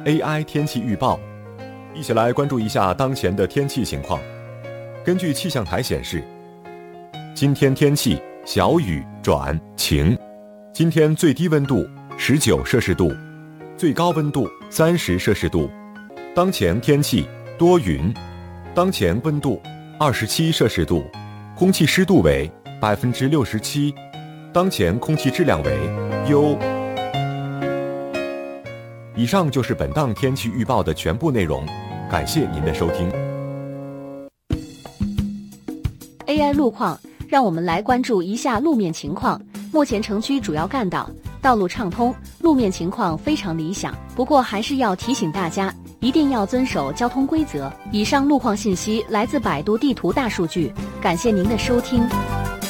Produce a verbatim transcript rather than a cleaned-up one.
A I 天气预报，一起来关注一下当前的天气情况。根据气象台显示，今天天气小雨转晴，今天最低温度十九摄氏度，最高温度三十摄氏度。当前天气多云，当前温度二十七摄氏度，空气湿度为百分之六十七，当前空气质量为优。以上就是本档天气预报的全部内容，感谢您的收听。 A I 路况，让我们来关注一下路面情况。目前城区主要干道道路畅通，路面情况非常理想。不过还是要提醒大家，一定要遵守交通规则。以上路况信息来自百度地图大数据，感谢您的收听。